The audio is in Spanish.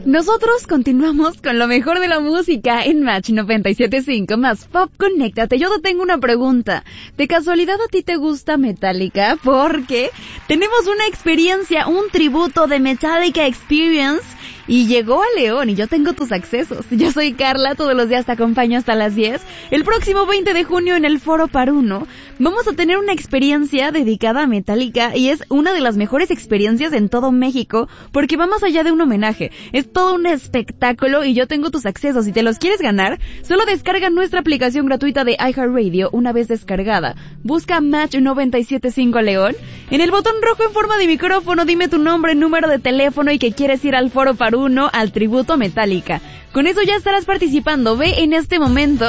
Nosotros continuamos con lo mejor de la música en Match 97.5 más Pop. Conéctate. Yo te tengo una pregunta. ¿De casualidad a ti te gusta Metallica? Porque tenemos una experiencia, un tributo de Metallica Experience. Y llegó a León y yo tengo tus accesos. Yo soy Carla, todos los días te acompaño hasta las 10. El próximo 20 de junio en el Foro Paruno vamos a tener una experiencia dedicada a Metallica y es una de las mejores experiencias en todo México porque va más allá de un homenaje. Es todo un espectáculo y yo tengo tus accesos. Si te los quieres ganar, solo descarga nuestra aplicación gratuita de iHeartRadio. Una vez descargada, busca Match 97.5 León. En el botón rojo en forma de micrófono dime tu nombre, número de teléfono y que quieres ir al Foro Paruno al tributo Metallica. Con eso ya estarás participando. Ve en este momento